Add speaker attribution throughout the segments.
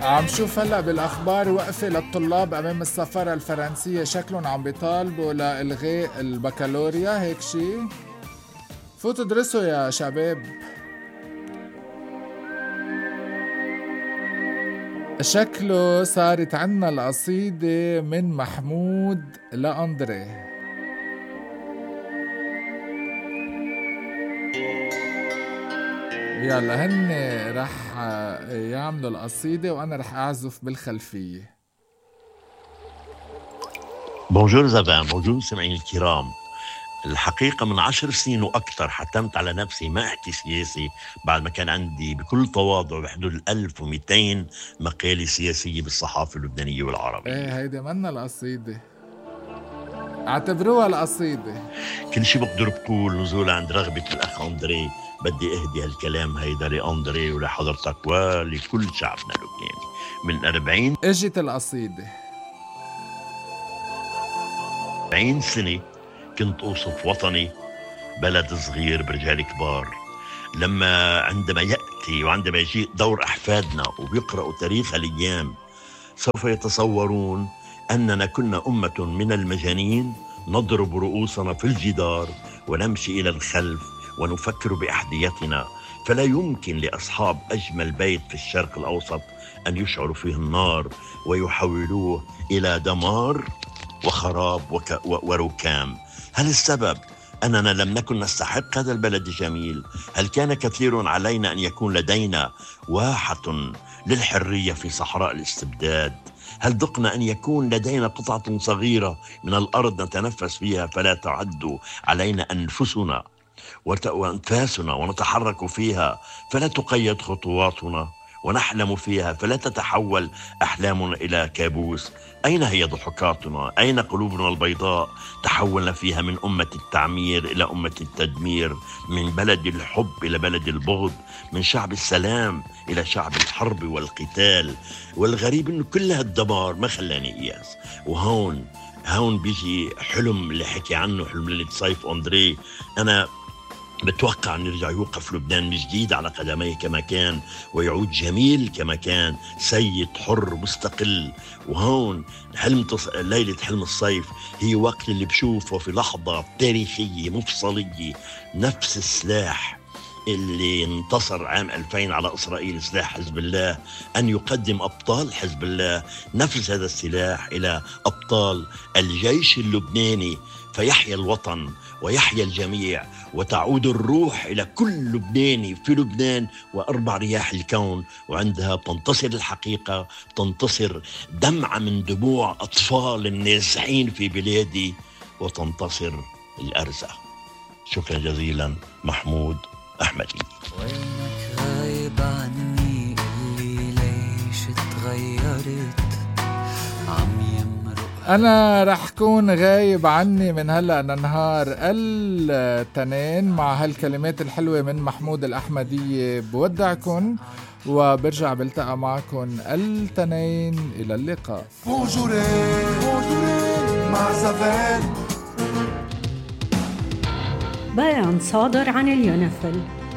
Speaker 1: عم شوف هلأ بالأخبار وقفة للطلاب أمام السفارة الفرنسية، شكلهم عم بيطالبوا لإلغاء البكالوريا، هيك شي. فوتوا ادرسوا يا شباب. شكله صارت عنا القصيدة من محمود لأندريه. يلا هن رح يعملوا القصيدة وأنا رح أعزف بالخلفية.
Speaker 2: بونجور زبان، بونجور سمعين الكرام. الحقيقة من 10 سنين وأكثر حتمت على نفسي ما أحكي سياسي، بعد ما كان عندي بكل تواضع بحدود 1200 مقالة سياسية بالصحافة اللبنانية والعربية.
Speaker 1: ايه هيدي منا القصيدة، اعتبروها القصيدة.
Speaker 2: كل شي بقدر بقول نزول عند رغبة الأخ أندري، بدي أهدي هالكلام هيدا لأندري ولحضرتك ولكل شعبنا اللبناني. من 40
Speaker 1: اجت القصيدة.
Speaker 2: 40 سنة كنت أوصف وطني بلد صغير برجال كبار. عندما يأتي وعندما يجي دور أحفادنا وبيقرأوا تاريخ الأيام سوف يتصورون أننا كنا أمة من المجانين نضرب رؤوسنا في الجدار ونمشي إلى الخلف ونفكر بأحذيتنا. فلا يمكن لأصحاب أجمل بيت في الشرق الأوسط أن يشعروا فيه النار ويحولوه إلى دمار وخراب وركام. هل السبب أننا لم نكن نستحق هذا البلد الجميل؟ هل كان كثير علينا أن يكون لدينا واحة للحرية في صحراء الاستبداد؟ هل ذقنا أن يكون لدينا قطعة صغيرة من الأرض نتنفس فيها فلا تعد علينا أنفسنا وأنفاسنا ونتحرك فيها فلا تقيد خطواتنا ونحلم فيها فلا تتحول أحلامنا إلى كابوس؟ أين هي ضحكاتنا؟ أين قلوبنا البيضاء؟ تحولنا فيها من أمة التعمير إلى أمة التدمير، من بلد الحب إلى بلد البغض، من شعب السلام إلى شعب الحرب والقتال. والغريب إنه كل هالدمار ما خلاني إياس. وهون بيجي حلم اللي حكي عنه، حلم ليلة صيف أندري. أنا بتوقع أن يرجع يوقف لبنان من جديد على قدميه كما كان، ويعود جميل كما كان، سيد حر مستقل. وهون ليلة حلم الصيف هي وقت اللي بشوفه في لحظة تاريخية مفصلية نفس السلاح اللي انتصر عام 2000 على إسرائيل، سلاح حزب الله، أن يقدم أبطال حزب الله نفس هذا السلاح إلى أبطال الجيش اللبناني، فيحيا الوطن ويحيا الجميع وتعود الروح إلى كل لبناني في لبنان وأربع رياح الكون. وعندها تنتصر الحقيقة، تنتصر دمعة من دموع أطفال النازحين في بلادي، وتنتصر الأرزة. شكرا جزيلا. محمود أحمدي.
Speaker 3: وينك غايب عني؟ اللي ليش تغيرت؟
Speaker 1: أنا رح كون غايب عني من هلأ لنهار التنين مع هالكلمات الحلوة من محمود الأحمدية. بودعكن وبرجع بلتقى معكن التنين. إلى اللقاء.
Speaker 4: مع زفان.
Speaker 5: بيان صادر عن اليونيفيل.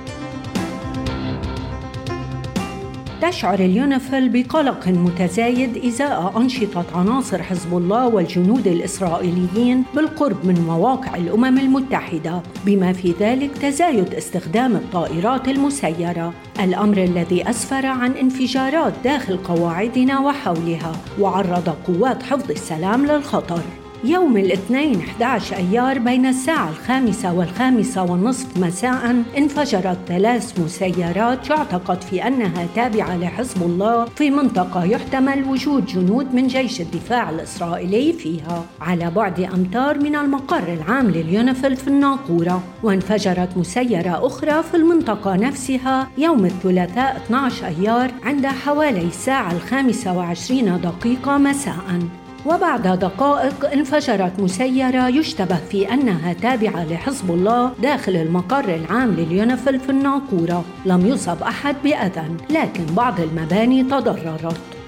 Speaker 5: تشعر اليونيفيل بقلق متزايد إزاء أنشطة عناصر حزب الله والجنود الإسرائيليين بالقرب من مواقع الأمم المتحدة، بما في ذلك تزايد استخدام الطائرات المسيرة، الأمر الذي أسفر عن انفجارات داخل قواعدنا وحولها، وعرض قوات حفظ السلام للخطر. يوم الاثنين 11 أيار بين الساعة 5 و5:30 مساء انفجرت 3 مسيرات يعتقد في أنها تابعة لحزب الله في منطقة يحتمل وجود جنود من جيش الدفاع الإسرائيلي فيها على بعد أمتار من المقر العام لليونيفيل في الناقورة. وانفجرت مسيرة أخرى في المنطقة نفسها يوم الثلاثاء 12 أيار عند حوالي الساعة 5:20 مساء. وبعد دقائق انفجرت مسيرة يشتبه في أنها تابعة لحزب الله داخل المقر العام لليونيفيل في الناقورة. لم يصب أحد بأذى، لكن بعض المباني تضررت.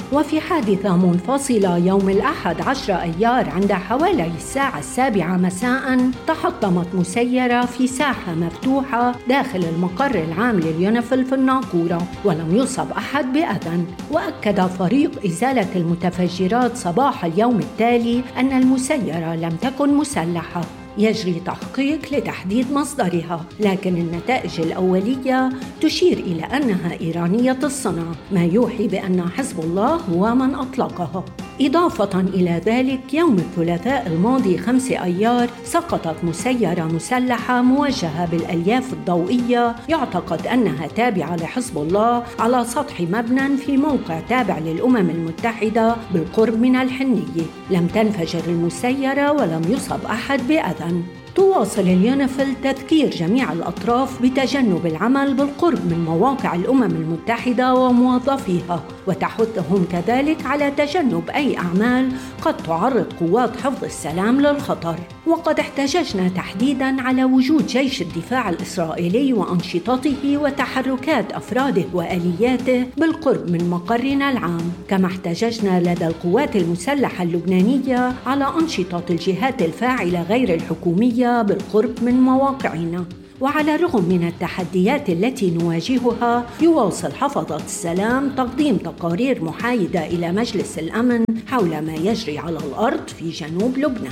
Speaker 5: وفي حادثة منفصلة يوم الأحد 10 أيار عند حوالي الساعة 7 مساء تحطمت مسيرة في ساحة مفتوحة داخل المقر العام لليونيفيل في الناقورة ولم يصب أحد بأذى. وأكد فريق إزالة المتفجرات صباح اليوم التالي أن المسيرة لم تكن مسلحة. يجري تحقيق لتحديد مصدرها، لكن النتائج الأولية تشير إلى أنها إيرانية الصنع، ما يوحي بأن حزب الله هو من أطلقها. إضافة إلى ذلك يوم الثلاثاء الماضي 5 أيار سقطت مسيرة مسلحة موجهة بالألياف الضوئية يعتقد أنها تابعة لحزب الله على سطح مبنى في موقع تابع للأمم المتحدة بالقرب من الحنية. لم تنفجر المسيرة ولم يصب أحد بأذى. تواصل اليونيفيل تذكير جميع الأطراف بتجنب العمل بالقرب من مواقع الأمم المتحدة وموظفيها، وتحثهم كذلك على تجنب أي أعمال قد تعرض قوات حفظ السلام للخطر. وقد احتججنا تحديداً على وجود جيش الدفاع الإسرائيلي وأنشطته وتحركات أفراده وآلياته بالقرب من مقرنا العام، كما احتججنا لدى القوات المسلحة اللبنانية على أنشطة الجهات الفاعلة غير الحكومية بالقرب من مواقعنا. وعلى الرغم من التحديات التي نواجهها يواصل حفظة السلام تقديم تقارير محايدة إلى مجلس الأمن حول ما يجري على الأرض في جنوب لبنان.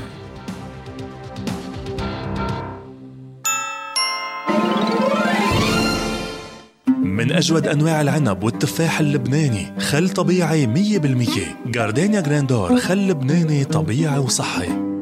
Speaker 4: من أجود أنواع العنب والتفاح اللبناني، خل طبيعي 100%. جاردينيا جراندور، خل لبناني طبيعي وصحي.